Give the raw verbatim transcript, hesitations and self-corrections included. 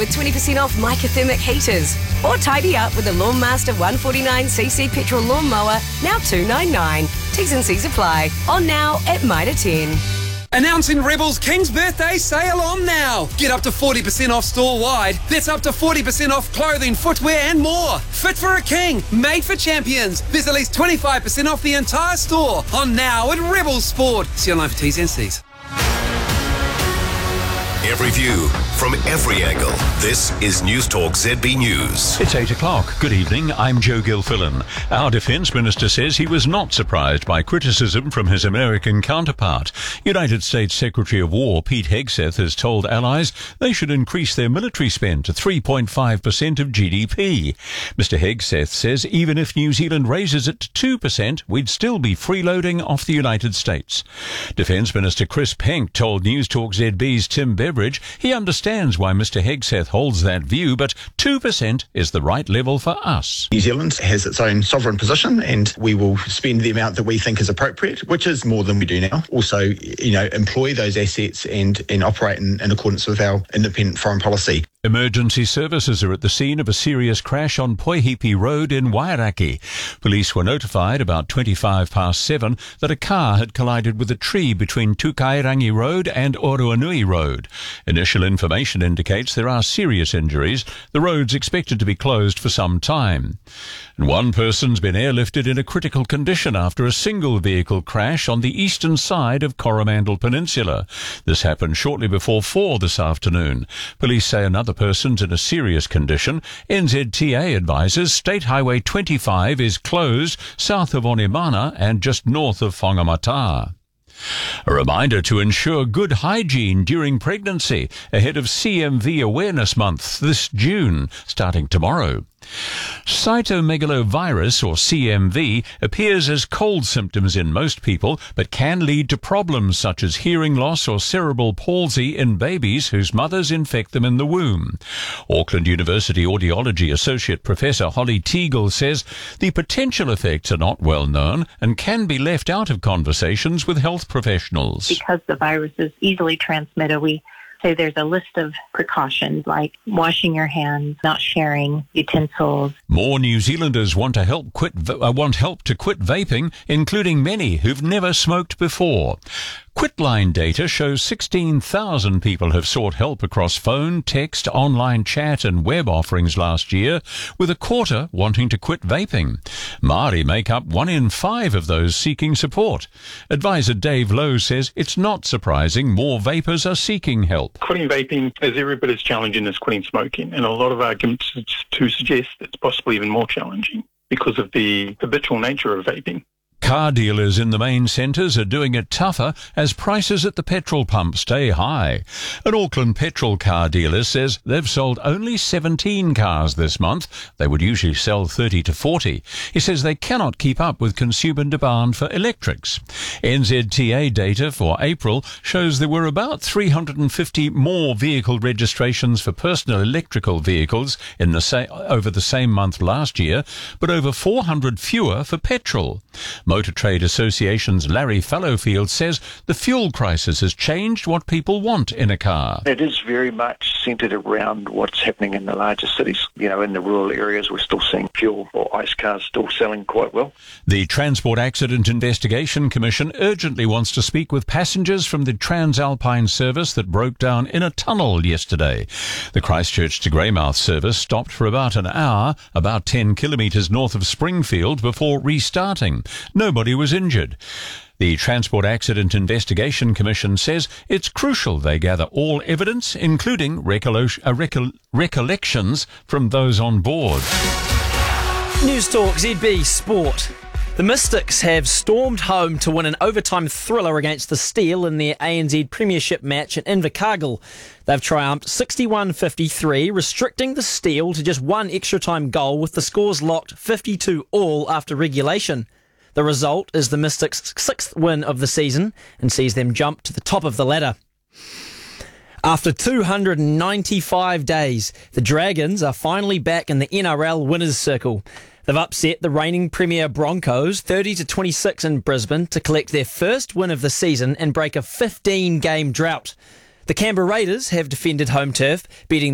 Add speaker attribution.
Speaker 1: with twenty percent off Mica Thermic heaters. Or tidy up with the Lawnmaster one forty-nine c c petrol lawnmower, now two ninety-nine. T's and C's apply. On now at Mitre ten.
Speaker 2: Announcing Rebel's King's Birthday sale on now. Get up to forty percent off store-wide. That's up to forty percent off clothing, footwear and more. Fit for a king, made for champions. There's at least twenty-five percent off the entire store. On now at Rebel Sport. See online for T's and C's.
Speaker 3: Every view from every angle. This is News Talk Z B News.
Speaker 4: It's eight o'clock. Good evening. I'm Joe Gilfillan. Our Defence Minister says he was not surprised by criticism from his American counterpart. United States Secretary of War Pete Hegseth has told allies they should increase their military spend to three point five percent of G D P. Mister Hegseth says even if New Zealand raises it to two percent, we'd still be freeloading off the United States. Defence Minister Chris Penk told News Talk Z B's Tim Beveridge he understands why Mister Hegseth holds that view, but two percent is the right level for us.
Speaker 5: New Zealand has its own sovereign position and we will spend the amount that we think is appropriate, which is more than we do now. Also, you know, employ those assets and, and operate in, in accordance with our independent foreign policy.
Speaker 4: Emergency services are at the scene of a serious crash on Poihipi Road in Wairaki. Police were notified about twenty-five past seven that a car had collided with a tree between Tukairangi Road and Oroanui Road. Initial information indicates there are serious injuries. The road's expected to be closed for some time. And one person's been airlifted in a critical condition after a single vehicle crash on the eastern side of Coromandel Peninsula. This happened shortly before four this afternoon. Police say another person's in a serious condition. N Z T A advises State Highway twenty-five is closed south of Onimana and just north of Whangamata. A reminder to ensure good hygiene during pregnancy ahead of C M V Awareness Month this June, starting tomorrow. Cytomegalovirus, or C M V, appears as cold symptoms in most people, but can lead to problems such as hearing loss or cerebral palsy in babies whose mothers infect them in the womb. Auckland University Audiology Associate Professor Holly Teagle says the potential effects are not well known and can be left out of conversations with health professionals.
Speaker 6: Because the virus is easily transmitted, we say there's a list of precautions like washing your hands, not sharing utensils.
Speaker 4: More New Zealanders want to help quit uh, want help to quit vaping, including many who've never smoked before. Quitline data shows sixteen thousand people have sought help across phone, text, online chat and web offerings last year, with a quarter wanting to quit vaping. Māori make up one in five of those seeking support. Advisor Dave Lowe says it's not surprising more vapers are seeking help.
Speaker 7: Quitting vaping is every bit as challenging as quitting smoking, and a lot of arguments to suggest it's possibly even more challenging because of the habitual nature of vaping.
Speaker 4: Car dealers in the main centres are doing it tougher as prices at the petrol pump stay high. An Auckland petrol car dealer says they've sold only seventeen cars this month. They would usually sell thirty to forty. He says they cannot keep up with consumer demand for electrics. N Z T A data for April shows there were about three hundred fifty more vehicle registrations for personal electrical vehicles in the sa- over the same month last year, but over four hundred fewer for petrol. Motor Trade Association's Larry Fallowfield says the fuel crisis has changed what people want in a car.
Speaker 8: It is very much centred around what's happening in the larger cities. You know, in the rural areas, we're still seeing fuel or ICE cars still selling quite well. The
Speaker 4: Transport Accident Investigation Commission urgently wants to speak with passengers from the Transalpine service that broke down in a tunnel yesterday. The Christchurch to Greymouth service stopped for about an hour, about ten kilometres north of Springfield, before restarting. Nobody was injured. The Transport Accident Investigation Commission says it's crucial they gather all evidence, including recollo- uh, recol- recollections from those on board.
Speaker 9: News Talk Z B Sport. The Mystics have stormed home to win an overtime thriller against the Steel in their A N Z Premiership match at Invercargill. They've triumphed sixty-one fifty-three, restricting the Steel to just one extra time goal with the scores locked fifty-two all after regulation. The result is the Mystics' sixth win of the season and sees them jump to the top of the ladder. After two hundred ninety-five days, the Dragons are finally back in the N R L winners' circle. They've upset the reigning Premier Broncos thirty to twenty-six in Brisbane to collect their first win of the season and break a fifteen game drought. The Canberra Raiders have defended home turf, beating